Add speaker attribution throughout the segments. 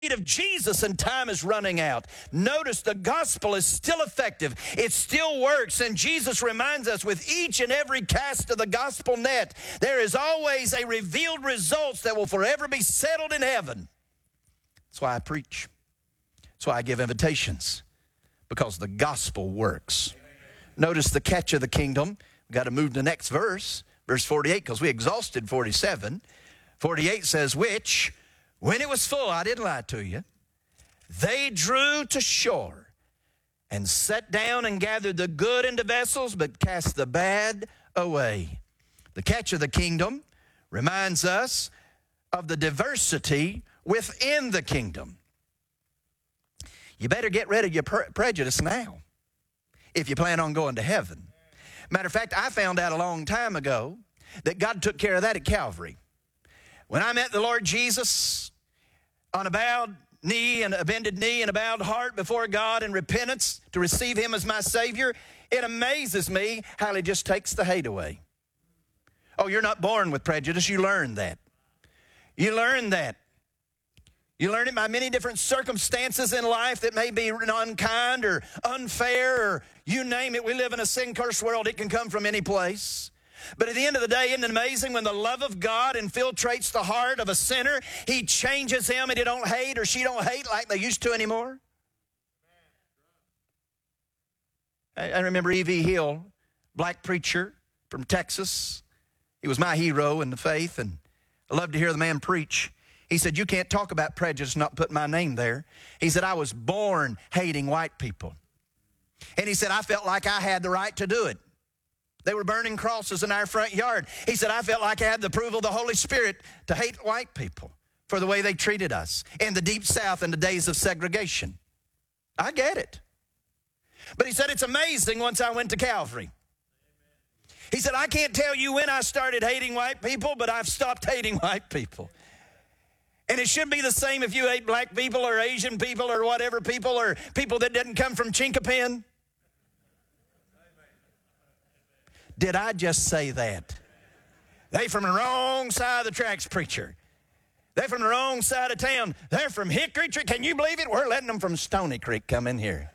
Speaker 1: of Jesus and time is running out. Notice the gospel is still effective. It still works. And Jesus reminds us with each and every cast of the gospel net, there is always a revealed result that will forever be settled in heaven. That's why I preach. That's why I give invitations, because the gospel works. Notice the catch of the kingdom. We've got to move to the next verse, verse 48, because we exhausted 47. 48 says, which, when it was full, I didn't lie to you, they drew to shore and sat down and gathered the good into vessels, but cast the bad away. The catch of the kingdom reminds us of the diversity within the kingdom. You better get rid of your prejudice now if you plan on going to heaven. Matter of fact, I found out a long time ago that God took care of that at Calvary. When I met the Lord Jesus on a bowed knee and a bended knee and a bowed heart before God in repentance to receive him as my Savior, it amazes me how he just takes the hate away. Oh, you're not born with prejudice. You learn that. You learn that. You learn it by many different circumstances in life that may be unkind or unfair or you name it. We live in a sin-cursed world. It can come from any place. But at the end of the day, isn't it amazing when the love of God infiltrates the heart of a sinner, he changes him and he don't hate or she don't hate like they used to anymore? I remember E.V. Hill, black preacher from Texas. He was my hero in the faith, and I loved to hear the man preach. He said, you can't talk about prejudice not putting my name there. He said, I was born hating white people. And he said, I felt like I had the right to do it. They were burning crosses in our front yard. He said, I felt like I had the approval of the Holy Spirit to hate white people for the way they treated us in the Deep South in the days of segregation. I get it. But he said, it's amazing once I went to Calvary. He said, I can't tell you when I started hating white people, but I've stopped hating white people. And it should be the same if you hate black people or Asian people or whatever people or people that didn't come from Chinquapin. Did I just say that? They from the wrong side of the tracks, preacher. They're from the wrong side of town. They're from Hickory Creek. Can you believe it? We're letting them from Stony Creek come in here.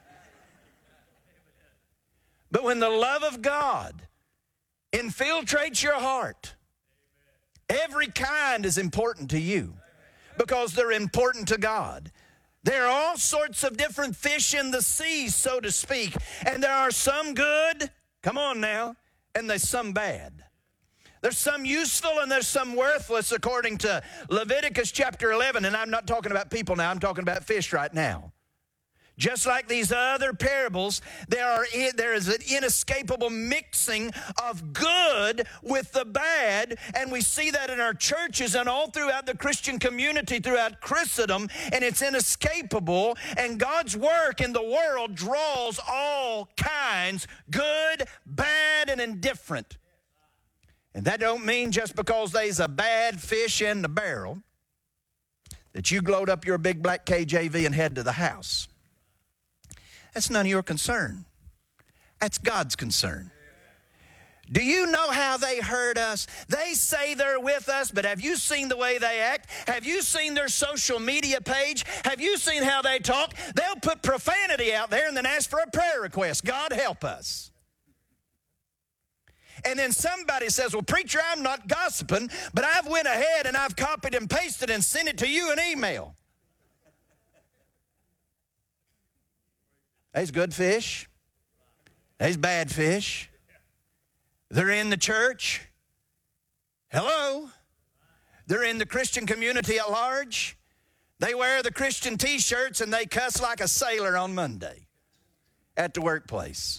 Speaker 1: But when the love of God infiltrates your heart, every kind is important to you because they're important to God. There are all sorts of different fish in the sea, so to speak, and there are some good, come on now, and there's some bad. There's some useful and there's some worthless according to Leviticus chapter 11, and I'm not talking about people now, I'm talking about fish right now. Just like these other parables, there is an inescapable mixing of good with the bad, and we see that in our churches and all throughout the Christian community, throughout Christendom, and it's inescapable, and God's work in the world draws all kinds, good, bad, and indifferent. And that don't mean just because there's a bad fish in the barrel that you load up your big black KJV and head to the house. That's none of your concern. That's God's concern. Do you know how they hurt us? They say they're with us, but have you seen the way they act? Have you seen their social media page? Have you seen how they talk? They'll put profanity out there and then ask for a prayer request. God help us. And then somebody says, well, preacher, I'm not gossiping, but I've went ahead and I've copied and pasted and sent it to you in email. There's good fish. There's bad fish. They're in the church. Hello. They're in the Christian community at large. They wear the Christian T-shirts and they cuss like a sailor on Monday at the workplace.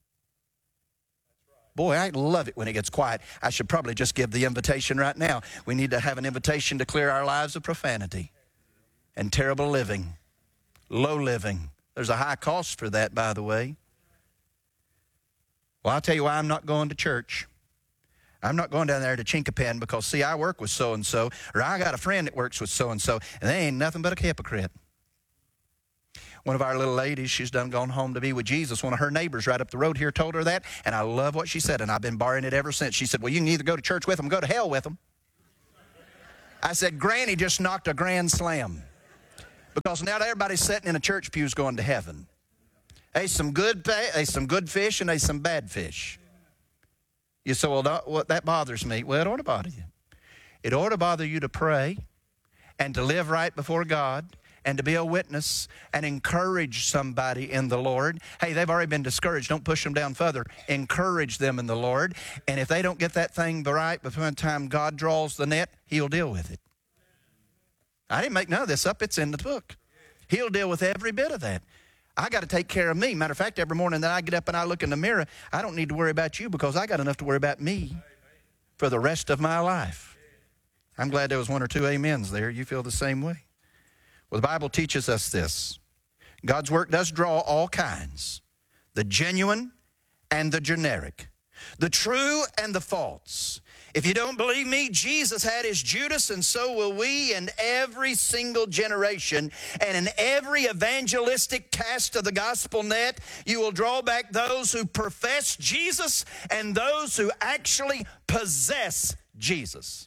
Speaker 1: Boy, I love it when it gets quiet. I should probably just give the invitation right now. We need to have an invitation to clear our lives of profanity and terrible living, low living. There's a high cost for that, by the way. Well, I'll tell you why I'm not going to church. I'm not going down there to Chinquapin because, see, I work with so-and-so, or I got a friend that works with so-and-so, and they ain't nothing but a hypocrite. One of our little ladies, she's done gone home to be with Jesus. One of her neighbors right up the road here told her that, and I love what she said, and I've been borrowing it ever since. She said, well, you can either go to church with them or go to hell with them. I said, Granny just knocked a grand slam. Because now everybody's sitting in a church pews going to heaven. There's some good fish and there's some bad fish. You say, well, that bothers me. Well, it ought to bother you. It ought to bother you to pray and to live right before God and to be a witness and encourage somebody in the Lord. Hey, they've already been discouraged. Don't push them down further. Encourage them in the Lord. And if they don't get that thing right before the time God draws the net, He'll deal with it. I didn't make none of this up. It's in the book. He'll deal with every bit of that. I got to take care of me. Matter of fact, every morning that I get up and I look in the mirror, I don't need to worry about you because I got enough to worry about me for the rest of my life. I'm glad there was one or two amens there. You feel the same way? Well, the Bible teaches us this. God's work does draw all kinds, the genuine and the generic, the true and the false. If you don't believe me, Jesus had his Judas, and so will we in every single generation. And in every evangelistic cast of the gospel net, you will draw back those who profess Jesus and those who actually possess Jesus.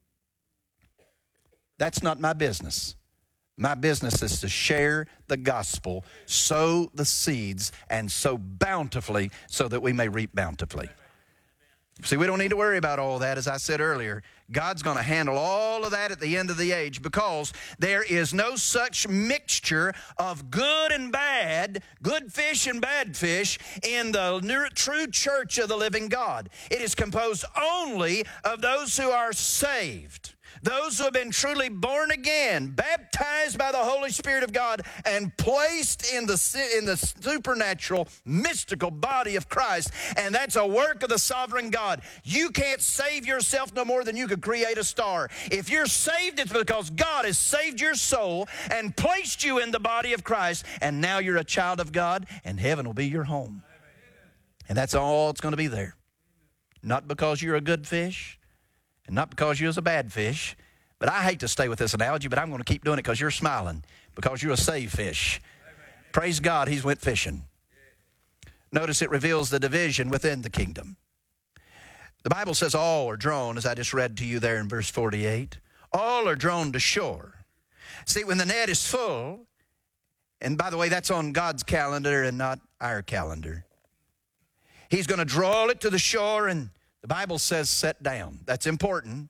Speaker 1: That's not my business. My business is to share the gospel, sow the seeds, and sow bountifully so that we may reap bountifully. See, we don't need to worry about all that. As I said earlier, God's going to handle all of that at the end of the age because there is no such mixture of good and bad, good fish and bad fish in the true church of the living God. It is composed only of those who are saved, those who have been truly born again, baptized by the Holy Spirit of God, and placed in the supernatural, mystical body of Christ. And that's a work of the sovereign God. You can't save yourself no more than you could create a star. If you're saved, it's because God has saved your soul and placed you in the body of Christ. And now you're a child of God, and heaven will be your home. And that's all it's going to be there. Not because you're a good fish, and not because you're a bad fish. But I hate to stay with this analogy, but I'm going to keep doing it because you're smiling, because you're a saved fish. Amen. Praise God, he's went fishing. Notice it reveals the division within the kingdom. The Bible says all are drawn, as I just read to you there in verse 48. All are drawn to shore. See, when the net is full, and by the way, that's on God's calendar and not our calendar. He's going to draw it to the shore, and the Bible says set down. That's important.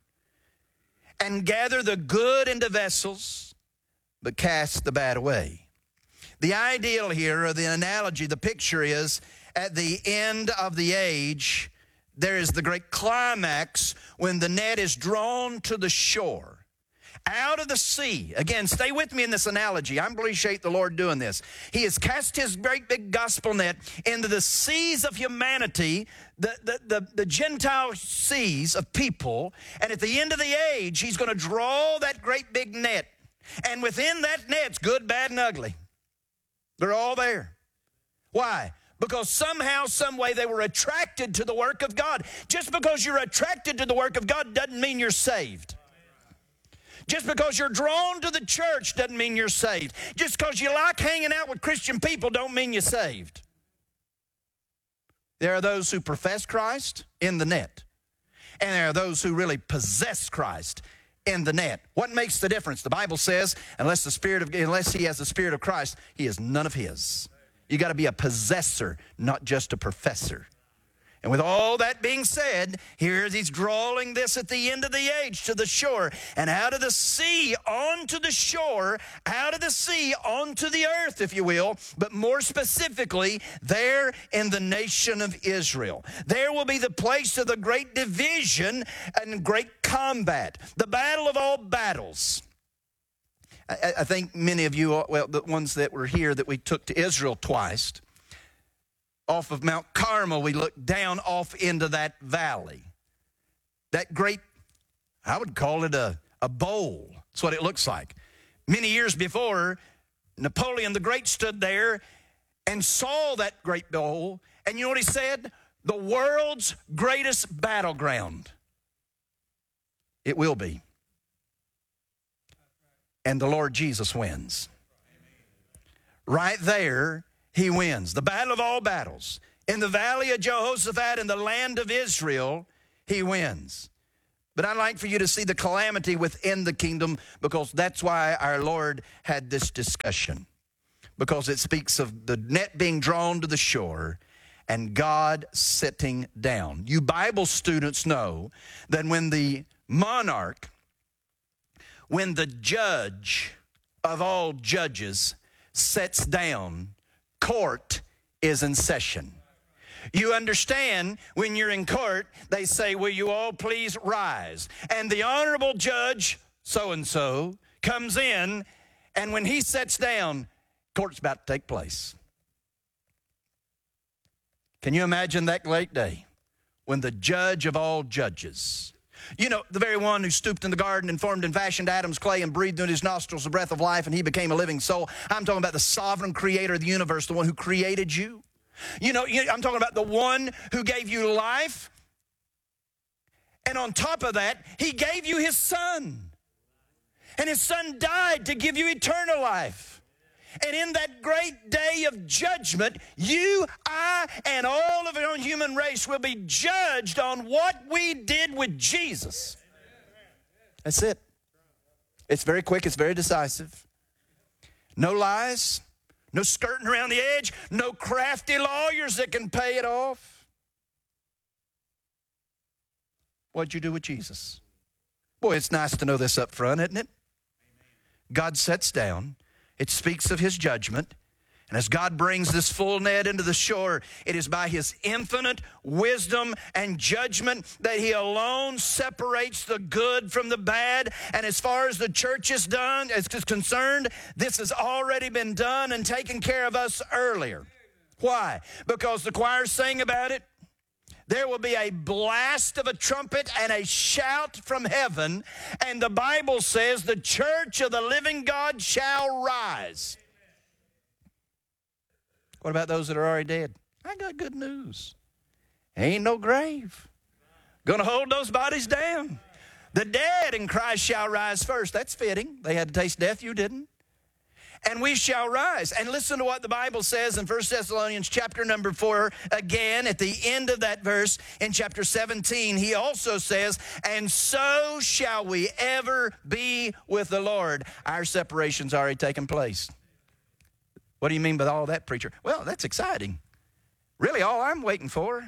Speaker 1: And gather the good into vessels, but cast the bad away. The ideal here, or the analogy, the picture is, at the end of the age, there is the great climax when the net is drawn to the shore. Out of the sea. Again, stay with me in this analogy. I appreciate the Lord doing this. He has cast his great big gospel net into the seas of humanity, the Gentile seas of people. And at the end of the age, he's going to draw that great big net. And within that net's good, bad, and ugly. They're all there. Why? Because somehow, some way, they were attracted to the work of God. Just because you're attracted to the work of God doesn't mean you're saved. Just because you're drawn to the church doesn't mean you're saved. Just because you like hanging out with Christian people don't mean you're saved. There are those who profess Christ in the net. And there are those who really possess Christ in the net. What makes the difference? The Bible says, unless he has the Spirit of Christ, he is none of his. You got to be a possessor, not just a professor. And with all that being said, here he's drawing this at the end of the age to the shore. And out of the sea onto the shore, out of the sea onto the earth, if you will, but more specifically, there in the nation of Israel. There will be the place of the great division and great combat, the battle of all battles. I think many of you, well, the ones that were here that we took to Israel twice, off of Mount Carmel, we looked down off into that valley. That great, I would call it a bowl. That's what it looks like. Many years before, Napoleon the Great stood there and saw that great bowl. And you know what he said? The world's greatest battleground. It will be. And the Lord Jesus wins. Right there, he wins. The battle of all battles. In the valley of Jehoshaphat in the land of Israel, he wins. But I'd like for you to see the calamity within the kingdom, because that's why our Lord had this discussion. Because it speaks of the net being drawn to the shore and God sitting down. You Bible students know that when the monarch, when the judge of all judges sits down, court is in session. You understand, when you're in court, they say, will you all please rise? And the honorable judge, so-and-so, comes in, and when he sits down, court's about to take place. Can you imagine that great day when the judge of all judges, you know, the very one who stooped in the garden and formed and fashioned Adam's clay and breathed into his nostrils the breath of life and he became a living soul. I'm talking about the sovereign creator of the universe, the one who created you. You know, I'm talking about the one who gave you life. And on top of that, he gave you his son. And his son died to give you eternal life. And in that great day of judgment, you, I, and all of our human race will be judged on what we did with Jesus. That's it. It's very quick. It's very decisive. No lies. No skirting around the edge. No crafty lawyers that can pay it off. What'd you do with Jesus? Boy, it's nice to know this up front, isn't it? God sits down. It speaks of his judgment. And as God brings this full net into the shore, it is by his infinite wisdom and judgment that he alone separates the good from the bad. And as far as the church is concerned, this has already been done and taken care of us earlier. Why? Because the choir sang about it. There will be a blast of a trumpet and a shout from heaven, and the Bible says the church of the living God shall rise. What about those that are already dead? I got good news. Ain't no grave gonna hold those bodies down. The dead in Christ shall rise first. That's fitting. They had to taste death, you didn't. And we shall rise. And listen to what the Bible says in 1 Thessalonians chapter number 4. Again, at the end of that verse, in chapter 17, he also says, and so shall we ever be with the Lord. Our separation's already taken place. What do you mean by all that, preacher? Well, that's exciting. Really, all I'm waiting for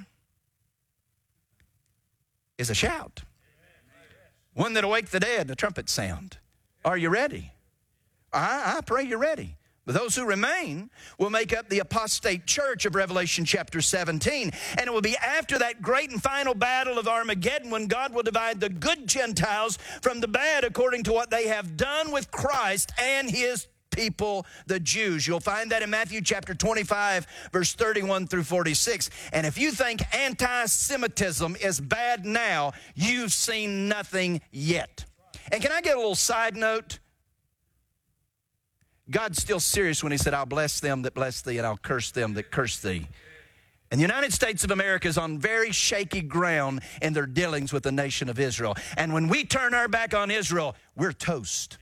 Speaker 1: is a shout. One that'll wake the dead, the trumpet sound. Are you ready? I pray you're ready. But those who remain will make up the apostate church of Revelation chapter 17. And it will be after that great and final battle of Armageddon when God will divide the good Gentiles from the bad according to what they have done with Christ and his people, the Jews. You'll find that in Matthew chapter 25, verse 31 through 46. And if you think anti-Semitism is bad now, you've seen nothing yet. And can I get a little side note? God's still serious when he said, I'll bless them that bless thee and I'll curse them that curse thee. And the United States of America is on very shaky ground in their dealings with the nation of Israel. And when we turn our back on Israel, we're toast.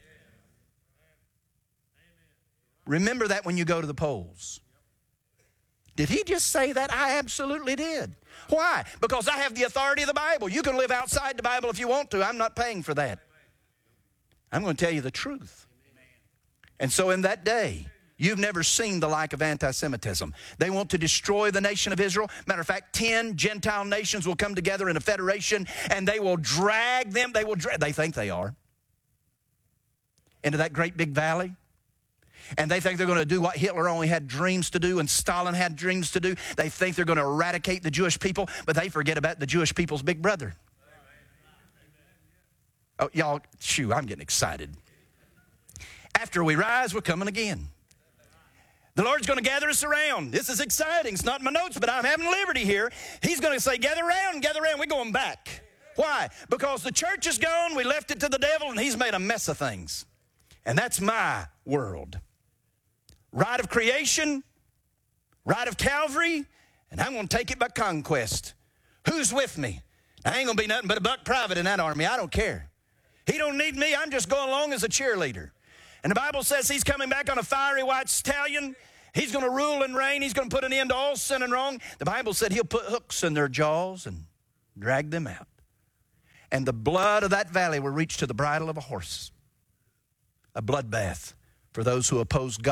Speaker 1: Remember that when you go to the polls. Did he just say that? I absolutely did. Why? Because I have the authority of the Bible. You can live outside the Bible if you want to. I'm not paying for that. I'm going to tell you the truth. And so in that day, you've never seen the like of anti-Semitism. They want to destroy the nation of Israel. Matter of fact, 10 Gentile nations will come together in a federation, and they will drag them, they think they are, into that great big valley. And they think they're going to do what Hitler only had dreams to do and Stalin had dreams to do. They think they're going to eradicate the Jewish people, but they forget about the Jewish people's big brother. Oh, y'all, shoo, I'm getting excited. After we rise, we're coming again. The Lord's going to gather us around. This is exciting. It's not in my notes, but I'm having liberty here. He's going to say, gather around. We're going back. Why? Because the church is gone. We left it to the devil, and he's made a mess of things. And that's my world. Right of creation, right of Calvary, and I'm going to take it by conquest. Who's with me? I ain't going to be nothing but a buck private in that army. I don't care. He don't need me. I'm just going along as a cheerleader. And the Bible says he's coming back on a fiery white stallion. He's going to rule and reign. He's going to put an end to all sin and wrong. The Bible said he'll put hooks in their jaws and drag them out. and the blood of that valley will reach to the bridle of a horse. A bloodbath for those who oppose God.